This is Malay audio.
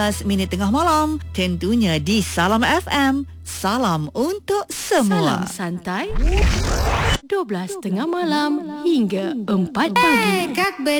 minit tengah malam, tentunya di Salam FM. Salam untuk semua. Salam santai 12 tengah malam hingga 4 pagi. Как бы